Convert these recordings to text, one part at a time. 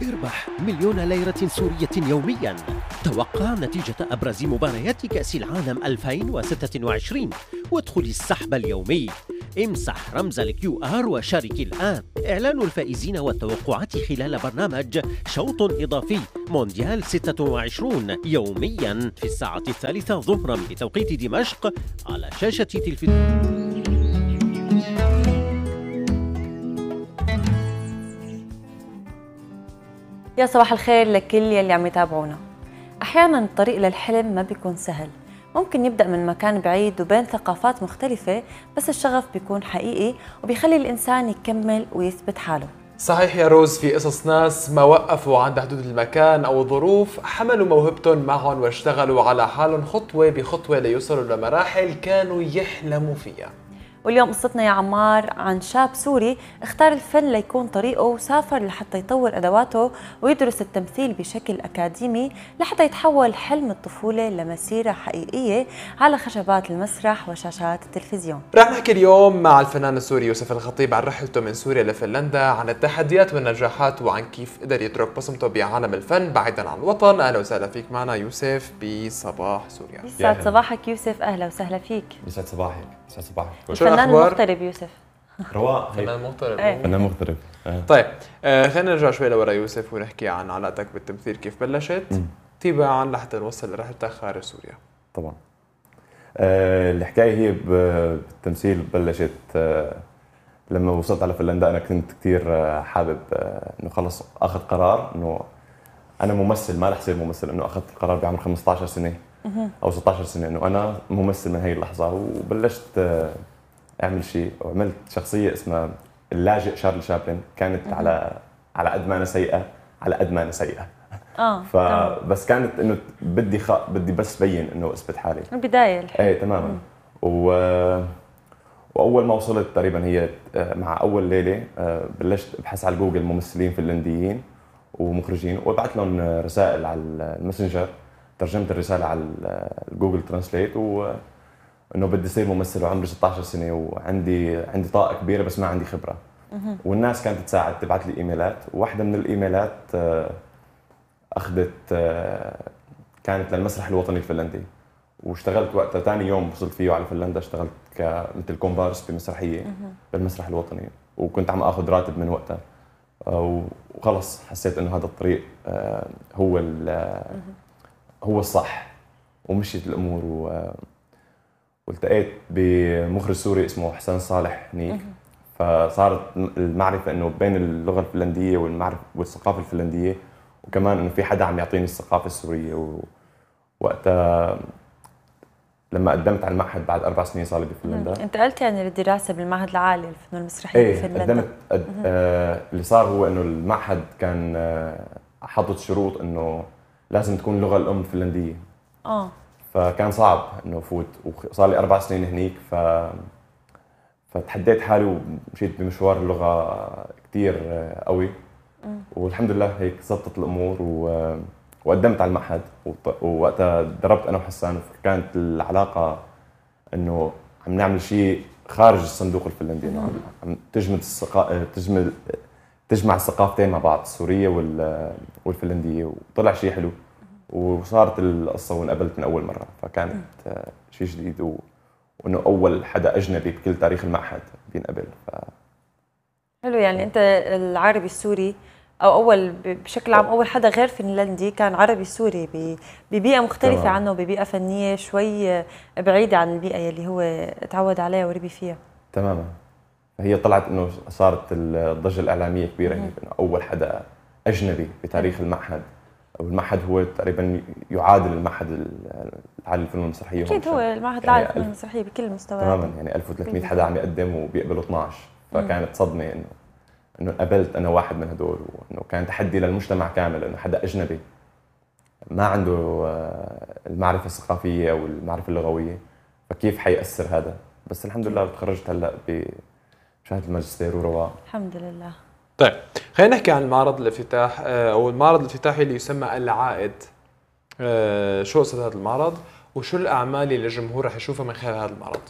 اربح 1,000,000 ليرة سورية يومياً. توقع نتيجة أبرز مباريات كأس العالم 2026 وادخل السحب اليومي. امسح رمز الQR وشارك الآن. إعلان الفائزين والتوقعات خلال برنامج شوط إضافي مونديال 26 يومياً في الساعة 3 ظهراً بتوقيت دمشق على شاشة تلفزيون. يا صباح الخير لكل يلي عم يتابعونا. أحياناً الطريق للحلم ما بيكون سهل، ممكن يبدأ من مكان بعيد وبين ثقافات مختلفة، بس الشغف بيكون حقيقي وبيخلي الإنسان يكمل ويثبت حاله. صحيح يا روز، في قصص ناس ما وقفوا عند حدود المكان أو الظروف، حملوا موهبتهم معهم واشتغلوا على حالهم خطوة بخطوة ليوصلوا لمراحل كانوا يحلموا فيها. واليوم قصتنا يا عمار عن شاب سوري اختار الفن ليكون طريقه، وسافر لحتى يطور أدواته ويدرس التمثيل بشكل أكاديمي لحتى يتحول حلم الطفولة لمسيرة حقيقية على خشبات المسرح وشاشات التلفزيون. رح نحكي اليوم مع الفنان السوري يوسف الخطيب عن رحلته من سوريا لفنلندا، عن التحديات والنجاحات، وعن كيف قدر يترك بصمته بعالم الفن بعيدا عن الوطن. أهلا وسهلا فيك معنا يوسف بصباح سوريا. يسعد صباحك يوسف، أهلا وسهلا فيك. يسعد صباحك. يسعد صباحك. الفنان المغترب يوسف. رواق فنان مغترب. فنان مغترب. طيب خلينا نرجع شوي لورا يوسف ونحكي عن علاقتك بالتمثيل، كيف بلشت تباعا لحتى نوصل لرحلتك خارج سوريا. طبعا الحكايه هي بالتمثيل بلشت لما وصلت على فنلندا. انا كنت كثير حابب انه خلص اخذ قرار انه انا ممثل، ما رح اصير ممثل، انه اخذت القرار بعمر 15 سنه او 16 سنه انه انا ممثل من هي اللحظه. وبلشت اعمل شيء، وعملت شخصيه اسمها اللاجئ شارلي شابلن. كانت على قد ما انا سيئه، على قد ما انا سيئه. فبس كانت انه بدي بس بين انه اثبت حالي البدايه الحلوة. ايه تماما. واول ما وصلت تقريبا هي مع اول ليله بلشت ابحث على جوجل ممثلين فنلنديين ومخرجين، وابعث لهم رسائل على الماسنجر. ترجمت الرساله على الجوجل ترانسليت انه بدي اصير ممثل وعمري 16 سنه وعندي طاقه كبيره بس ما عندي خبره. والناس كانت تساعد، تبعث لي ايميلات. وواحده من الايميلات اخذت كانت للمسرح الوطني الفنلندي، واشتغلت وقتها ثاني يوم وصلت فيه على فنلندا. اشتغلت مثل كومبارس بمسرحيه بالمسرح الوطني، وكنت عم اخذ راتب من وقتها. وخلص حسيت انه هذا الطريق هو الصح، ومشيت الامور. والتقيت بمخرج سوري اسمه حسان صالح هنيك. فصارت المعرفه انه بين اللغه الفنلنديه والثقافه الفنلنديه، وكمان انه في حدا عم يعطيني الثقافه السوريه. وقتها لما قدمت على المعهد بعد 4 سنين صار لي بفنلندا. انت قلت يعني للدراسه بالمعهد العالي للفنون المسرحيه بفنلندا. قدمت اللي صار هو انه المعهد كان حاطط شروط انه لازم تكون اللغه الام الفنلنديه. فكان صعب انه فوت، وصار لي 4 سنين هنيك. فتحديت حالي ومشيت بمشوار اللغه كثير قوي. والحمد لله هيك زبطت الامور وقدمت على المعهد. ووقتها دربت انا وحسان، فكانت العلاقه انه عم نعمل شيء خارج الصندوق الفنلندي، انه عم تجمع الثقافتين مع بعض، السوريه والفنلنديه، وطلع شيء حلو. وصارت القصه وانقبلت من اول مره. فكانت شيء جديد، وانه اول حدا اجنبي بكل تاريخ المعهد بينقبل. حلو. يعني انت العربي السوري او بشكل عام اول حدا غير فنلندي كان عربي سوري ببيئه مختلفه عنه، وببيئه فنيه شوي بعيده عن البيئه اللي هو تعود عليها وربي فيها. تماما. هي طلعت انه صارت الضجه الاعلاميه كبيره هيك، انه اول حدا اجنبي بتاريخ المعهد. والمعهد هو تقريبا يعادل المعهد العالي للفنون المسرحيه. اكيد هو المعهد العالي للفنون المسرحيه بكل المستويات. تماما. يعني 1300 حدا عم يقدم وبيقبلوا 12. فكانت صدمه انه قبلت انا واحد من هدول، وانه كان تحدي للمجتمع كامل، انه حدا اجنبي ما عنده المعرفه الثقافيه او المعرفه اللغويه، فكيف حيأثر هذا. بس الحمد لله تخرجت هلا بشهاده الماجستير ورواق. الحمد لله. طيب خلينا نحكي عن معرض الافتتاح او المعرض الافتتاحي اللي يسمى العائد. شو قصة هذا المعرض وشو الاعمال اللي الجمهور رح يشوفها من خلال هذا المعرض؟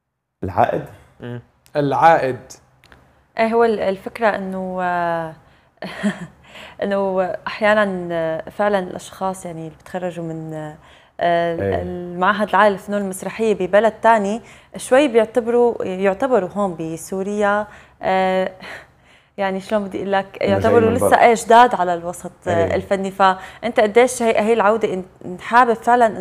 العائد العائد هو الفكره انه انه احيانا فعلا الاشخاص يعني اللي بتخرجوا من المعهد العالي للفنون المسرحيه ببلد ثاني شوي يعتبروا هون بسوريا يعني شلون بدي اقول لك، يعتبروا لسه جداد على الوسط الفني. فانت قديش هي العوده حابب فعلا